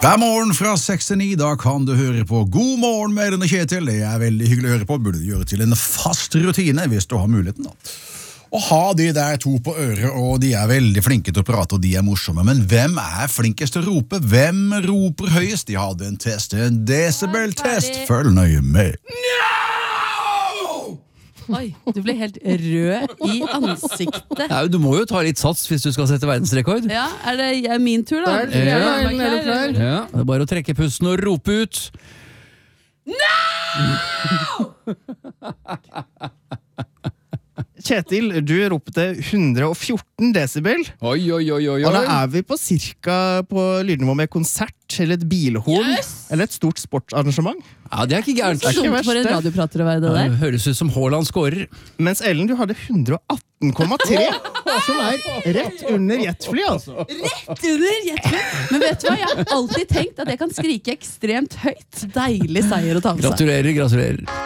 Hver morgen fra 6 til 9, da kan du høre på God morgen med denne Kjetil. Det veldig hyggelig å høre på, burde du gjøre til en fast rutine hvis du har muligheten da. Og ha de der to på øret, og de veldig flinke til å prate, og de morsomme. Men hvem flinkest til å rope? Hvem roper høyest? De hadde en test, en decibel-test. Følg nøye med. Oi, du ble helt rød i ansiktet. Ja, du må jo ta litt sats hvis du skal sette verdensrekord. Ja, det min tur da? Ja, det bare å trekke pusten og rope ut. No! Kjetil, du ropte 114 decibel. Oi. Og da vi på cirka på lydnivå med konsert, eller et bilhorn, eller et stort sportsarrangement. Ja, det ikke gærent. Det ikke dumt for en radioprater å være det der. Det høres ut som Haaland skårer. Mens Ellen, du hadde 118,3, som rett under jetfly, altså. Rett under jetfly! Men vet du hva, jeg har alltid tenkt at jeg kan skrike ekstremt høyt. Deilig seier å ta med seg. Gratulerer.